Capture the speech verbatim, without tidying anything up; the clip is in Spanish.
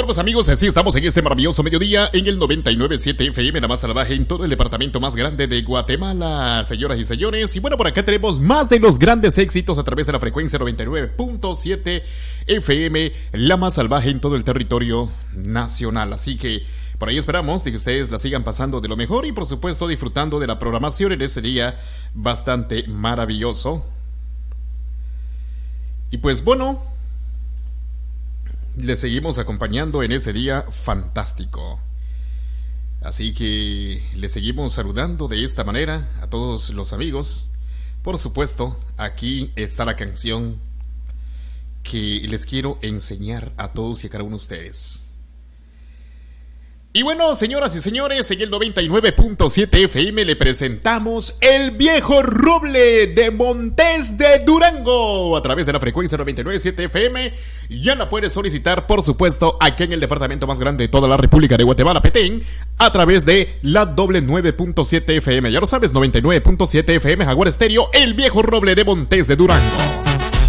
Bueno, pues amigos, así estamos en este maravilloso mediodía en el noventa y nueve punto siete F M, la más salvaje en todo el departamento más grande de Guatemala, señoras y señores. Y bueno, por acá tenemos más de los grandes éxitos a través de la frecuencia noventa y nueve punto siete F M, la más salvaje en todo el territorio nacional. Así que por ahí esperamos de que ustedes la sigan pasando de lo mejor y por supuesto disfrutando de la programación en este día bastante maravilloso. Y pues bueno, les seguimos acompañando en ese día fantástico. Así que les seguimos saludando de esta manera a todos los amigos. Por supuesto, aquí está la canción que les quiero enseñar a todos y a cada uno de ustedes. Y bueno, señoras y señores, en el noventa y nueve punto siete F M le presentamos El Viejo Roble de Montes de Durango a través de la frecuencia noventa y nueve punto siete F M. Ya la puedes solicitar, por supuesto, aquí en el departamento más grande de toda la República de Guatemala, Petén, a través de la doble nueve punto siete F M. Ya lo sabes, noventa y nueve punto siete F M, Jaguar Estéreo, El Viejo Roble de Montes de Durango.